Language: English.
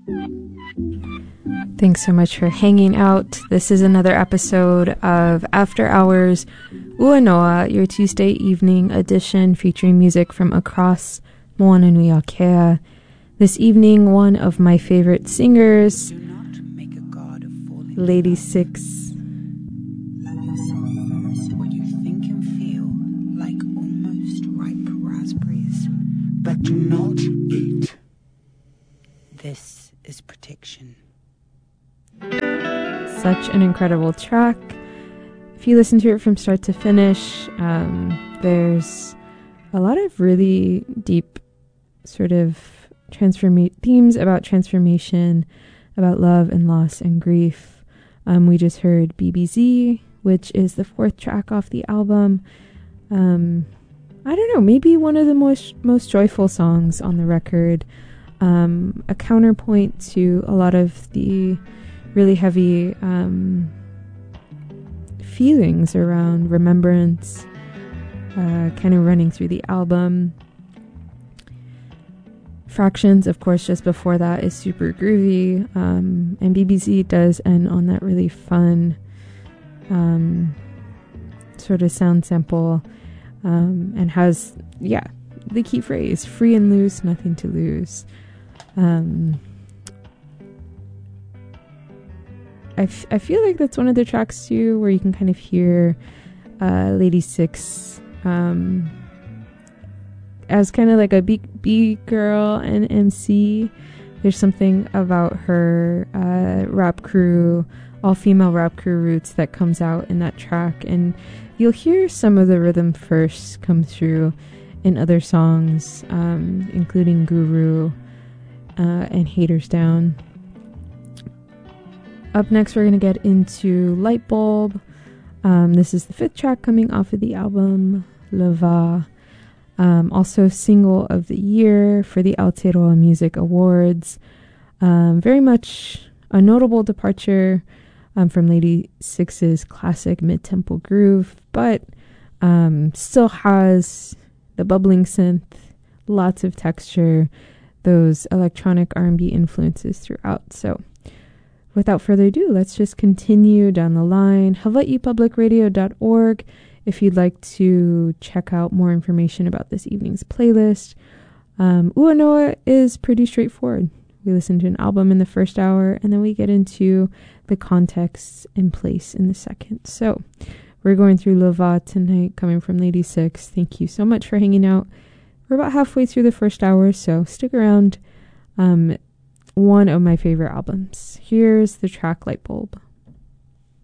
Thanks so much for hanging out. This is another episode of After Hours Ua Noa, your Tuesday evening edition featuring music from across Moananui Akea. This evening, one of my favorite singers, Lady Six. What you think and feel like almost ripe raspberries, but do not eat. This is protection. Such an incredible track. If you listen to it from start to finish, there's a lot of really deep sort of themes about transformation, about love and loss and grief. We just heard BBZ, which is the fourth track off the album. I don't know, maybe one of the most joyful songs on the record. A counterpoint to a lot of the really heavy feelings around remembrance kind of running through the album. Fractions, of course, just before that is super groovy, and BBZ does end on that really fun sort of sound sample, and has, the key phrase, free and loose, nothing to lose. I feel like that's one of the tracks too where you can kind of hear Lady Six as kind of like a B girl and MC. There's something about her rap crew, all-female rap crew roots that comes out in that track, and you'll hear some of the rhythm first come through in other songs, including Guru and Haters Down. Up next, we're going to get into Light Bulb. This is the fifth track coming off of the album, Lava. Also single of the year for the Aotearoa Music Awards. Very much a notable departure from Lady Six's classic mid-tempo groove, but still has the bubbling synth, lots of texture, those electronic R&B influences throughout. So without further ado, let's just continue down the line. hawaiipublicradio.org if you'd like to check out more information about this evening's playlist. Ua Noa is pretty straightforward. We listen to an album in the first hour, and then we get into the context and place in the second. So we're going through Lava tonight, coming from Lady Six. Thank you so much for hanging out. We're about halfway through the first hour, so stick around. One of my favorite albums. Here's the track Light Bulb.